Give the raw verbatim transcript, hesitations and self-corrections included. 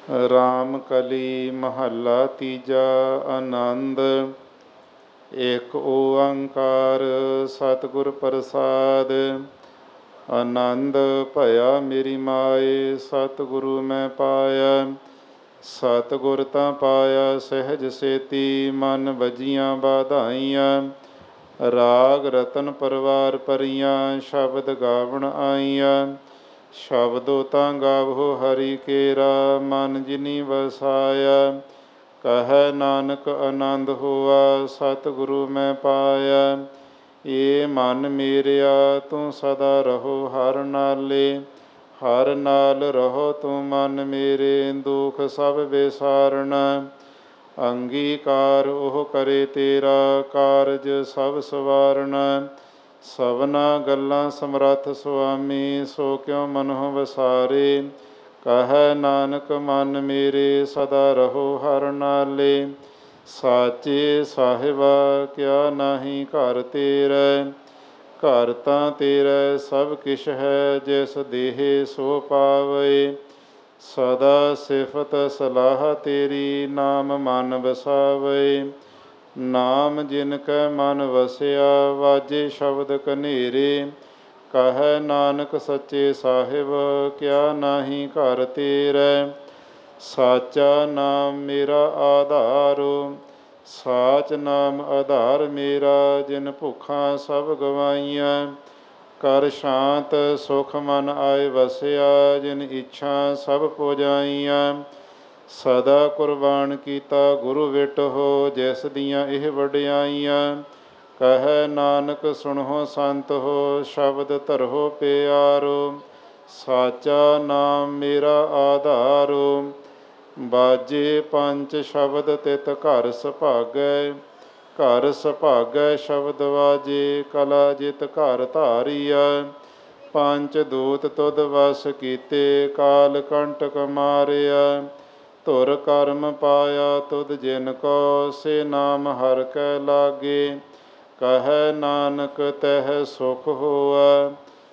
ਰਾਮ ਕਲੀ ਮਹੱਲਾ ਤੀਜਾ। ਆਨੰਦ। ਏਕ ਓੰਕਾਰ ਸਤਿਗੁਰ ਪ੍ਰਸਾਦ। ਆਨੰਦ ਭਇਆ ਮੇਰੀ ਮਾਏ, ਸਤਿਗੁਰੂ ਮੈਂ ਪਾਇਆ। ਸਤਿਗੁਰ ਤਾਂ ਪਾਇਆ ਸਹਿਜ ਸੇਤੀ, ਮਨ ਵਜੀਆਂ ਬਾਧਾਈਆਂ। ਰਾਗ ਰਤਨ ਪਰਵਾਰ ਭਰੀਆਂ, ਸ਼ਬਦ ਗਾਵਣ ਆਈਆਂ। ਸ਼ਬਦੋ ਤਾਂ ਗਾਵੋ ਹਰਿ ਕੇਰਾ, ਮਨ ਜਿਨੀ ਵਸਾਇਆ। ਕਹੈ ਨਾਨਕ ਆਨੰਦ ਹੋਆ, ਸਤਿਗੁਰੂ ਮੈਂ ਪਾਇਆ। ਏ ਮਨ ਮੇਰਿਆ ਤੂੰ ਸਦਾ ਰਹੋ ਹਰਿ ਨਾਲੇ, ਹਰਿ ਨਾਲ ਰਹੋ ਤੂੰ ਮਨ ਮੇਰੇ, ਦੁਖ ਸਭ ਵਿਸਾਰਣਾ। ਅੰਗੀਕਾਰ ਉਹ ਕਰੇ ਤੇਰਾ, ਕਾਰਜ ਸਭ ਸਵਾਰਣਾ। ਸਭਨਾ ਗੱਲਾਂ ਸਮਰੱਥ ਸੁਆਮੀ, ਸੋ ਕਿਉ ਮਨਹੁ ਵਸਾਰੇ। ਕਹੈ ਨਾਨਕ ਮਨ ਮੇਰੇ ਸਦਾ ਰਹੋ ਹਰਿ ਨਾਲੇ। ਸਾਚੇ ਸਾਹਿਬਾ ਕਿਆ ਨਾਹੀ ਘਰ ਤੇਰੇ, ਘਰ ਤਾਂ ਤੇਰਾ ਸਭ ਕਿਛ ਹੈ, ਜਿਸ ਦੇਹ ਸੋ ਪਾਵੇ। ਸਦਾ ਸਿਫਤ ਸਲਾਹ ਤੇਰੀ, ਨਾਮ ਮਨ ਵਸਾਵੇ। ਨਾਮ ਜਿਨ ਕੈ ਮਨ ਵਸਿਆ, ਵਾਜੇ ਸ਼ਬਦ ਕਨੇਰੇ। ਕਹੈ ਨਾਨਕ ਸੱਚੇ ਸਾਹਿਬ ਕਿਆ ਨਾਹੀ ਘਰ ਤੇਰੇ। ਸਾਚਾ ਨਾਮ ਮੇਰਾ ਆਧਾਰੁ, ਸਾਚ ਨਾਮ ਆਧਾਰ ਮੇਰਾ। ਜਿਨ ਭੁੱਖਾਂ ਸਭ ਗਵਾਈਆਂ, ਕਰ ਸ਼ਾਂਤ ਸੁਖ ਮਨ ਆਏ ਵਸਿਆ। ਜਿਨ ਇੱਛਾ ਸਭ ਪੁਜਾਈਆਂ, ਸਦਾ ਕੁਰਬਾਨ ਕੀਤਾ ਗੁਰੂ ਵਿਟਹੁ। ਜਿਸ ਦੀਆਂ ਇਹ ਵਡਿਆਈਆਂ, ਕਹੈ ਨਾਨਕ ਸੁਣਹੁ ਸੰਤ ਹੋ, ਸ਼ਬਦ ਧਰਹੁ ਪਿਆਰੋ। ਸਾਚਾ ਨਾਮ ਮੇਰਾ ਆਧਾਰੁ, ਬਾਜੇ ਪੰਚ ਸ਼ਬਦ ਤਿਤ ਘਰ ਸੁਭਾਗੈ। ਘਰ ਸੁਭਾਗੈ ਸ਼ਬਦ ਵਾਜੇ, ਕਲਾ ਜਿਤ ਘਰ ਧਾਰੀਆ। ਪੰਚ ਦੂਤ ਤੁਧ ਵਸ ਕੀਤੇ, ਕਾਲ ਕੰਟਕ ਮਾਰਿਆ। ਧੁਰ ਕਰਮ ਪਾਇਆ ਤੁਧ ਜਿਨ ਕੋ, ਸੇ ਨਾਮ ਹਰਿ ਕੈ ਲਾਗੇ। ਕਹੈ ਨਾਨਕ ਤਹ ਸੁਖ ਹੋਆ,